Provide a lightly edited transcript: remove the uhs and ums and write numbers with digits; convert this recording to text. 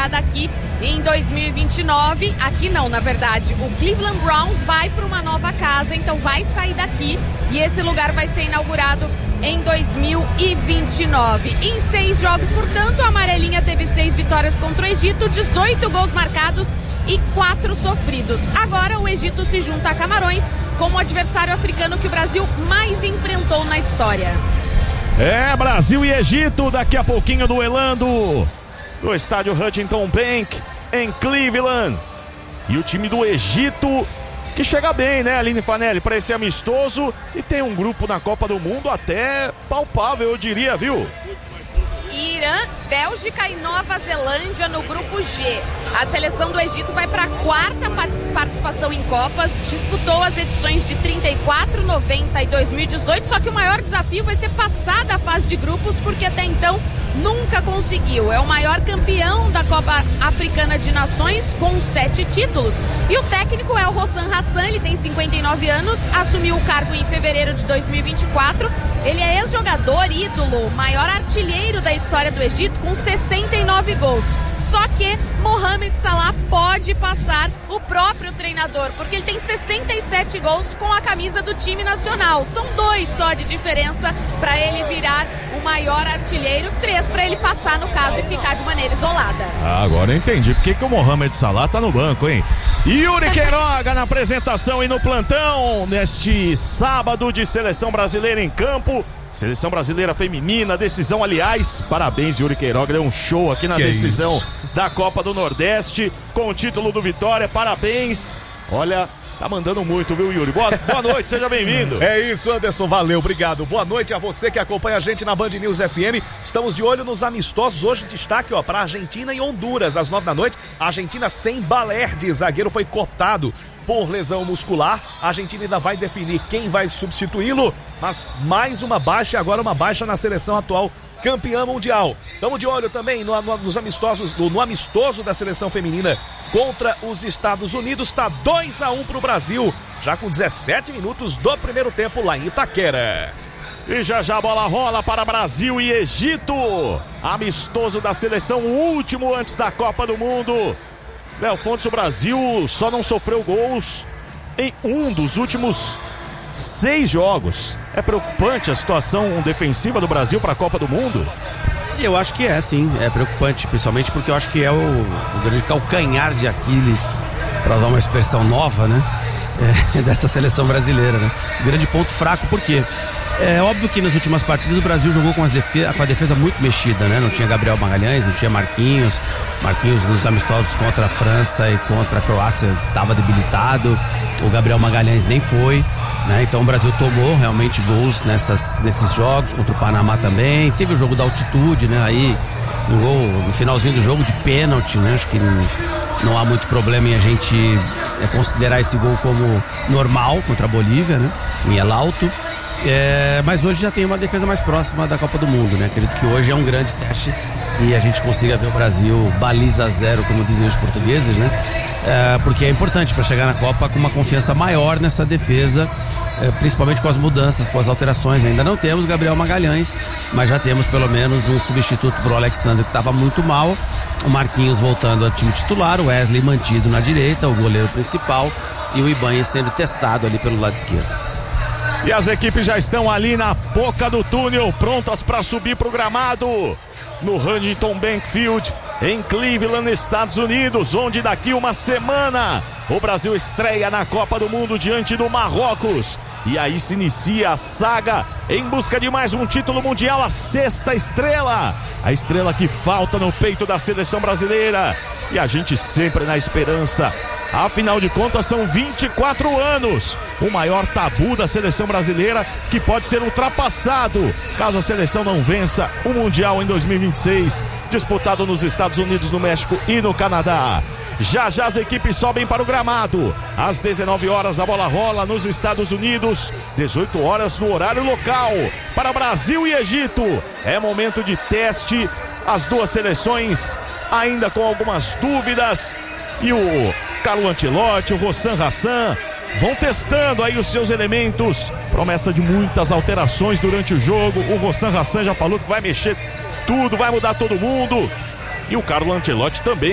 inaugurada aqui em 2029. Aqui não, na verdade, o Cleveland Browns vai para uma nova casa, então vai sair daqui e esse lugar vai ser inaugurado em 2029. Em 6 jogos, portanto, a amarelinha teve 6 vitórias contra o Egito, 18 gols marcados e 4 sofridos. Agora o Egito se junta a Camarões como o adversário africano que o Brasil mais enfrentou na história. Brasil e Egito, daqui a pouquinho duelando no estádio Huntington Bank, em Cleveland. E o time do Egito, que chega bem, né, Aline Fanelli, para esse amistoso, e tem um grupo na Copa do Mundo até palpável, eu diria, viu? Irã, Bélgica e Nova Zelândia no grupo G. A seleção do Egito vai para a 4ª participação em Copas, disputou as edições de 34, 90 e 2018, só que o maior desafio vai ser passar da fase de grupos, porque até então nunca conseguiu. É o maior campeão da Copa Africana de Nações, com 7 títulos. E o técnico é o Hossam Hassan, ele tem 59 anos, assumiu o cargo em fevereiro de 2024. Ele é ex-jogador, ídolo, maior artilheiro da história do Egito, com 69 gols. Só que Mohamed Salah pode passar o próprio treinador, porque ele tem 67 gols com a camisa do time nacional. São 2 só de diferença para ele virar o maior artilheiro, 3 para ele passar, no caso, e ficar de maneira isolada. Agora eu entendi porque que o Mohamed Salah tá no banco, hein? Yuri Queiroga na apresentação e no plantão neste sábado de seleção brasileira em campo. Seleção brasileira feminina, decisão, aliás, parabéns, Yuri Queiroga, deu um show aqui na decisão da Copa do Nordeste, com o título do Vitória, parabéns. Olha, tá mandando muito, viu, Yuri? Boa noite, seja bem-vindo. É isso, Anderson, valeu, obrigado. Boa noite a você que acompanha a gente na Band News FM. Estamos de olho nos amistosos. Hoje destaque, para Argentina e Honduras, às 9 da noite. A Argentina sem Balerdi, zagueiro foi cotado por lesão muscular. A Argentina ainda vai definir quem vai substituí-lo, mas mais uma baixa, agora uma baixa na seleção atual campeã mundial. Estamos de olho também nos amistosos, no amistoso da seleção feminina contra os Estados Unidos. Está 2-1 para o Brasil, já com 17 minutos do primeiro tempo lá em Itaquera. E já a bola rola para Brasil e Egito. Amistoso da seleção, o último antes da Copa do Mundo. Léo Fontes, o Brasil só não sofreu gols em um dos últimos 6 jogos. É preocupante a situação defensiva do Brasil para a Copa do Mundo? Eu acho que é, sim. É preocupante, principalmente porque eu acho que é o grande calcanhar de Aquiles, para usar uma expressão nova, né? Dessa seleção brasileira, né? Grande ponto fraco, por quê? É óbvio que nas últimas partidas o Brasil jogou com a defesa muito mexida, né? Não tinha Gabriel Magalhães, não tinha Marquinhos nos amistosos contra a França e contra a Croácia estava debilitado, o Gabriel Magalhães nem foi, né? Então o Brasil tomou realmente gols nesses jogos, contra o Panamá também, teve o jogo da altitude, né? Aí um gol no finalzinho do jogo de pênalti, né? Acho que não há muito problema em a gente considerar esse gol como normal contra a Bolívia, né? Em El Alto. Mas hoje já tem uma defesa mais próxima da Copa do Mundo, né? Acredito que hoje é um grande teste que a gente consiga ver o Brasil baliza 0, como dizem os portugueses, né? Porque é importante para chegar na Copa com uma confiança maior nessa defesa, principalmente com as mudanças, com as alterações. Ainda não temos Gabriel Magalhães, mas já temos pelo menos um substituto pro Alexandre, que estava muito mal, o Marquinhos voltando ao time titular, o Wesley mantido na direita, o goleiro principal, e o Ibanez sendo testado ali pelo lado esquerdo. E as equipes já estão ali na boca do túnel, prontas para subir para o gramado, no Huntington Bank Field, em Cleveland, Estados Unidos, onde daqui uma semana o Brasil estreia na Copa do Mundo diante do Marrocos. E aí se inicia a saga em busca de mais um título mundial, a 6ª estrela. A estrela que falta no peito da seleção brasileira. E a gente sempre na esperança. Afinal de contas, são 24 anos. O maior tabu da seleção brasileira, que pode ser ultrapassado caso a seleção não vença o Mundial em 2026, disputado nos Estados Unidos, no México e no Canadá. Já as equipes sobem para o gramado. Às 19 horas a bola rola nos Estados Unidos, 18 horas no horário local. Para Brasil e Egito, é momento de teste. As duas seleções ainda com algumas dúvidas. E o Carlo Ancelotti, o Hossam Hassan vão testando aí os seus elementos. Promessa de muitas alterações durante o jogo. O Hossam Hassan já falou que vai mexer tudo, vai mudar todo mundo. E o Carlo Ancelotti também.